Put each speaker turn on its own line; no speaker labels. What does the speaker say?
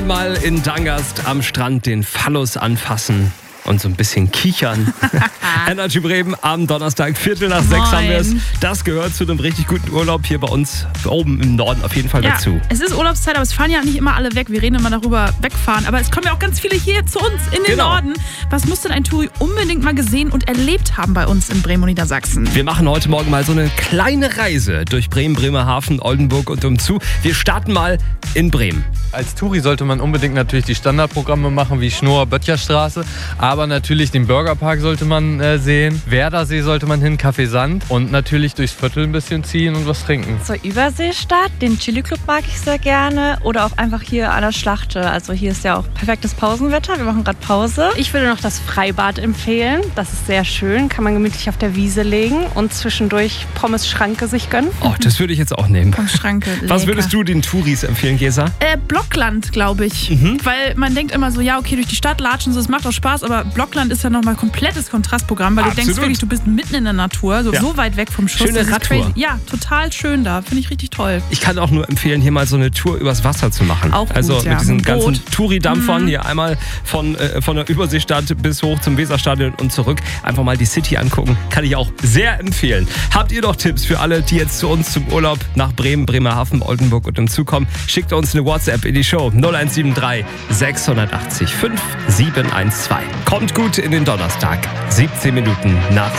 Einmal in Dangast am Strand den Phallus anfassen und so ein bisschen kichern. Energy Bremen am Donnerstag, 5:45 haben wir es. Das gehört zu einem richtig guten Urlaub hier bei uns oben im Norden auf jeden Fall dazu.
Es ist Urlaubszeit, aber es fahren ja nicht immer alle weg. Wir reden immer darüber, wegfahren. Aber es kommen ja auch ganz viele hier zu uns in den Norden. Was muss denn ein Touri unbedingt mal gesehen und erlebt haben bei uns in Bremen und Niedersachsen?
Wir machen heute Morgen mal so eine kleine Reise durch Bremen, Bremerhaven, Oldenburg und umzu. Wir starten mal in Bremen.
Als Touri sollte man unbedingt natürlich die Standardprogramme machen, wie Schnoor, Böttcherstraße. Aber natürlich den Burgerpark sollte man sehen. Werdersee sollte man hin, Café Sand. Und natürlich durchs Viertel ein bisschen ziehen und was trinken.
Zur Überseestadt, den Chili Club mag ich sehr gerne. Oder auch einfach hier an der Schlachte. Also hier ist ja auch perfektes Pausenwetter. Wir machen gerade Pause.
Ich würde noch das Freibad empfehlen. Das ist sehr schön. Kann man gemütlich auf der Wiese legen und zwischendurch Pommes-Schranke sich gönnen.
Oh, das würde ich jetzt auch nehmen.
Schranke,
was würdest du den Touris empfehlen, Gesa?
Blockland, glaube ich. Weil man denkt immer so, ja, okay, durch die Stadt latschen, so, es macht auch Spaß, aber Blockland ist ja nochmal komplettes Kontrastprogramm, weil du denkst wirklich, du bist mitten in der Natur, so weit weg vom Schuss.
Schöne Radtour.
Ja, total schön da. Finde ich richtig toll.
Ich kann auch nur empfehlen, hier mal so eine Tour übers Wasser zu machen.
Auch gut,
also mit diesen ganzen
Boot.
Touri-Dampfern hier einmal von der Überseestadt bis hoch zum Weserstadion und zurück. Einfach mal die City angucken. Kann ich auch sehr empfehlen. Habt ihr noch Tipps für alle, die jetzt zu uns zum Urlaub nach Bremen, Bremerhaven, Oldenburg und umzu kommen? Schickt uns eine WhatsApp in die Show 0173 680 5712. Kommt gut in den Donnerstag, 17 Minuten nach